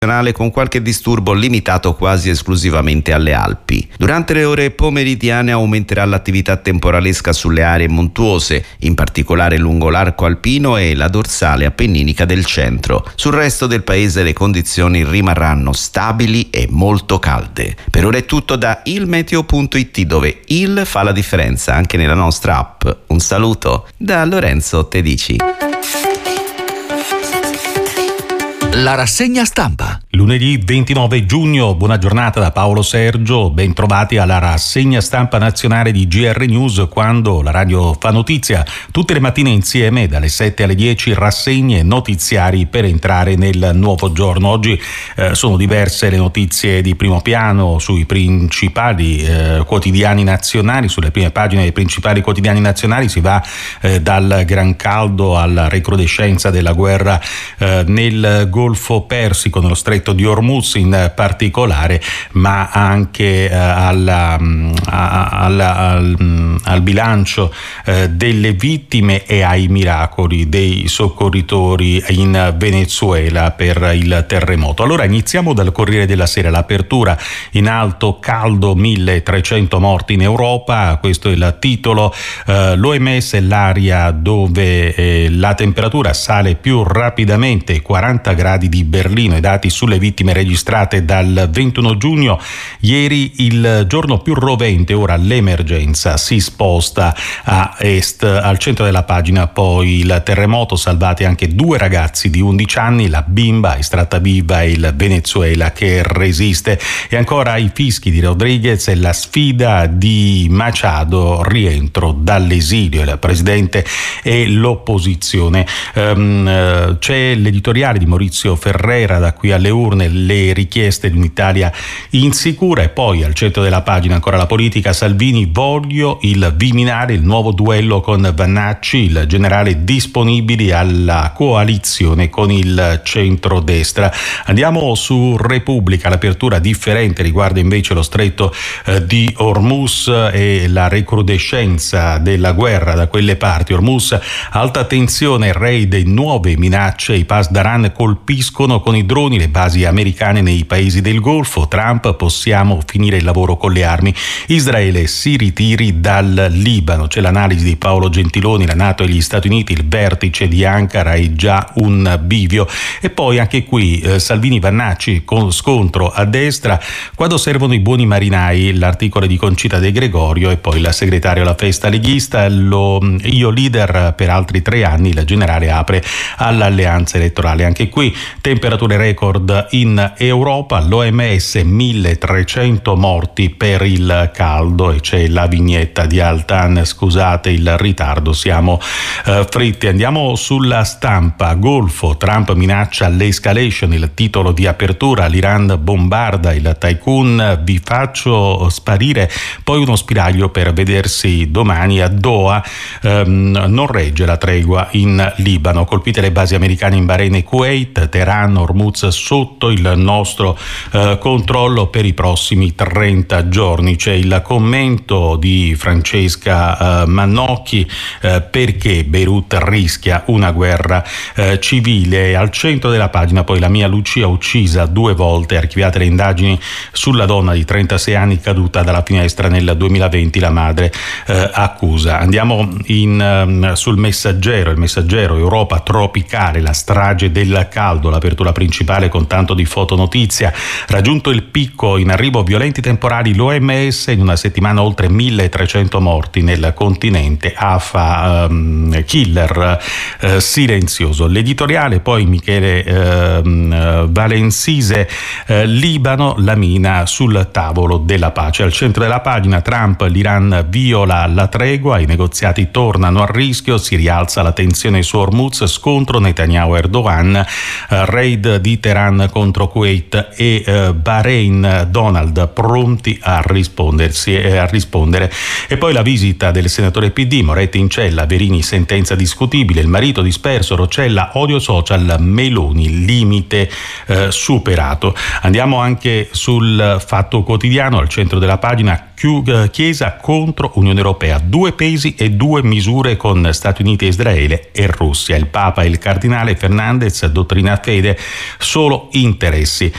con qualche disturbo limitato quasi esclusivamente alle Alpi. Durante le ore pomeridiane aumenterà l'attività temporalesca sulle aree montuose, in particolare lungo l'arco alpino e la dorsale appenninica del centro. Sul resto del paese le condizioni rimarranno stabili e molto calde. Per ora è tutto da ilmeteo.it, dove il fa la differenza anche nella nostra app. Un saluto da Lorenzo Tedici. La rassegna stampa. Lunedì 29 giugno, buona giornata da Paolo Sergio, ben trovati alla rassegna stampa nazionale di GR News, quando la radio fa notizia tutte le mattine insieme dalle 7 alle 10, rassegne notiziari per entrare nel nuovo giorno. Oggi sono diverse le notizie di primo piano sui principali quotidiani nazionali, sulle prime pagine dei principali quotidiani nazionali. Si va dal gran caldo alla recrudescenza della guerra nel Golfo Persico, nello stretto di Hormuz in particolare, ma anche al bilancio delle vittime e ai miracoli dei soccorritori in Venezuela per il terremoto. Allora iniziamo dal Corriere della Sera. L'apertura in alto, caldo, 1300 morti in Europa, questo è il titolo. L'OMS è l'area dove la temperatura sale più rapidamente, 40 gradi di Berlino, i dati sulle vittime registrate dal 21 giugno. Ieri il giorno più rovente, ora l'emergenza si sposta a est. Al centro della pagina poi il terremoto, salvati anche 2 ragazzi di 11 anni, la bimba estratta viva e il Venezuela che resiste. E ancora i fischi di Rodriguez e la sfida di Machado, rientro dall'esilio, il presidente e l'opposizione. C'è l'editoriale di Maurizio Ferrera, da qui alle urne, le richieste di un'Italia insicura. E poi al centro della pagina ancora la politica. Salvini, voglio il Viminale, il nuovo duello con Vannacci, il generale disponibili alla coalizione con il centrodestra. Andiamo su Repubblica. L'apertura differente riguarda invece lo stretto di Hormuz e la recrudescenza della guerra da quelle parti. Hormuz, alta tensione, raid e nuove minacce. I Pasdaran colpiscono con i droni le basi americane nei paesi del Golfo. Trump, possiamo finire il lavoro con le armi. Israele si ritiri dal Libano. C'è l'analisi di Paolo Gentiloni, la NATO e gli Stati Uniti, il vertice di Ankara è già un bivio. E poi anche qui Salvini, Vannacci, con scontro a destra, quando servono i buoni marinai, l'articolo di Concita De Gregorio. E poi la segretaria alla festa leghista, io leader per altri 3 anni, la generale apre all'alleanza elettorale. Anche qui temperature record in Europa, l'OMS 1300 morti per il caldo, e c'è la vignetta di Altan, scusate il ritardo, siamo fritti. Andiamo sulla Stampa. Golfo, Trump minaccia l'escalation, il titolo di apertura. L'Iran bombarda il tycoon, vi faccio sparire. Poi uno spiraglio per vedersi domani a Doha. Non regge la tregua in Libano, colpite le basi americane in Bahrain e Kuwait. Teheran, Hormuz sotto il nostro controllo per i prossimi 30 giorni. C'è il commento di Francesca Mannocchi, perché Beirut rischia una guerra civile. Al centro della pagina poi la mia Lucia uccisa 2 volte, archiviate le indagini sulla donna di 36 anni caduta dalla finestra nel 2020, la madre accusa. Andiamo sul Messaggero. Il Messaggero, Europa tropicale, la strage del caldo, l'apertura principale con tanto di fotonotizia. Raggiunto il picco, in arrivo violenti temporali, l'OMS in una settimana oltre 1300 morti nel continente. AFA, killer silenzioso. L'editoriale poi Michele Valensise, Libano, la mina sul tavolo della pace. Al centro della pagina Trump, l'Iran viola la tregua, i negoziati tornano a rischio, si rialza la tensione su Hormuz, scontro Netanyahu-Erdogan, raid di Teheran contro Kuwait e Bahrain, Donald pronti a rispondere. E poi la visita del senatore PD, Moretti in cella, Verini sentenza discutibile, il marito disperso, Roccella odio social, Meloni limite superato. Andiamo anche sul Fatto Quotidiano, al centro della pagina Chiesa contro Unione Europea, 2 pesi e 2 misure con Stati Uniti, Israele e Russia. Il Papa e il cardinale Fernandez, dottrina fede, solo interessi.